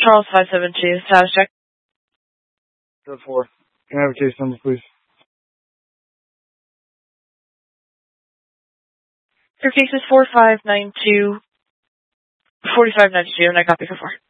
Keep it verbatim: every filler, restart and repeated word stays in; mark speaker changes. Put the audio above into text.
Speaker 1: Charles five seven two, status check.
Speaker 2: Code four. Can I have a case number, please?
Speaker 1: Your case is four five nine two, four five nine two, and I copy for four.